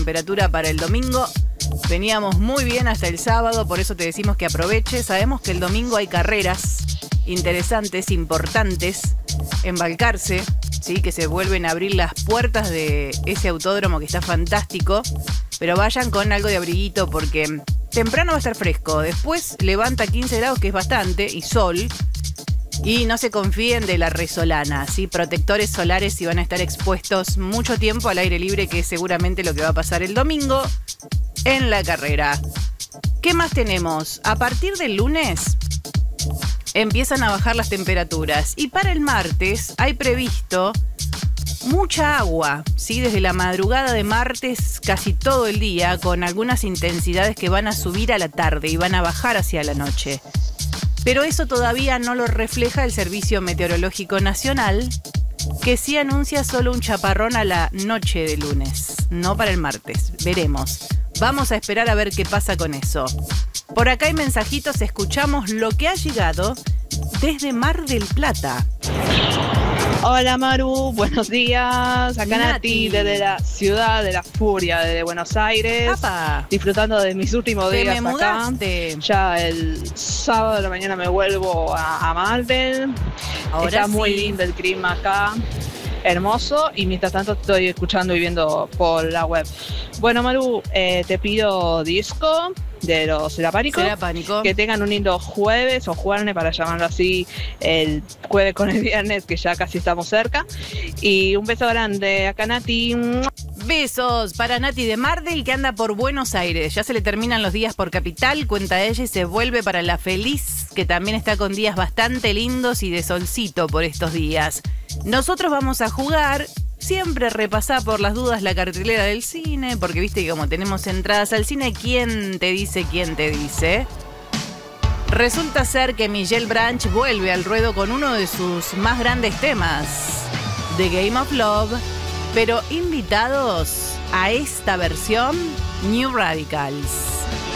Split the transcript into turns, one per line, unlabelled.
Temperatura para el domingo. Veníamos muy bien hasta el sábado, por eso te decimos que aproveche. Sabemos que el domingo hay carreras interesantes, importantes en Balcarce, ¿sí? Que se vuelven a abrir las puertas de ese autódromo que está fantástico. Pero vayan con algo de abriguito porque temprano va a estar fresco. Después levanta 15 grados, que es bastante, y sol. Y no se confíen de la resolana, ¿sí? Protectores solares y van a estar expuestos mucho tiempo al aire libre, que es seguramente lo que va a pasar el domingo en la carrera. ¿Qué más tenemos? A partir del lunes empiezan a bajar las temperaturas y para el martes hay previsto mucha agua, ¿sí? Desde la madrugada de martes casi todo el día, con algunas intensidades que van a subir a la tarde y van a bajar hacia la noche. Pero eso todavía no lo refleja el Servicio Meteorológico Nacional, que sí anuncia solo un chaparrón a la noche de lunes, no para el martes. Veremos. Vamos a esperar a ver qué pasa con eso. Por acá hay mensajitos, escuchamos lo que ha llegado desde Mar del Plata.
Hola Maru, buenos días. Acá Nati, desde la ciudad de la furia, desde Buenos Aires.
¡Apa!
Disfrutando de mis últimos días acá.
Mudaste.
Ya el sábado de la mañana me vuelvo a Malden.
Ahora
está
sí.
muy lindo el clima acá. Hermoso, y mientras tanto estoy escuchando y viendo por la web. Bueno Maru, te pido disco de los Serapánicos.
Serapánico.
Que tengan un lindo jueves o jueves, para llamarlo así, el jueves con el viernes, que ya casi estamos cerca. Y un beso grande, acá Nati.
Besos para Nati de Mardel, que anda por Buenos Aires. Ya se le terminan los días por Capital, cuenta ella, y se vuelve para La Feliz, que también está con días bastante lindos y de solcito por estos días. Nosotros vamos a jugar. Siempre repasá por las dudas la cartelera del cine, porque viste que como tenemos entradas al cine, ¿quién te dice quién te dice? Resulta ser que Michelle Branch vuelve al ruedo con uno de sus más grandes temas, The Game of Love, pero invitados a esta versión, New Radicals.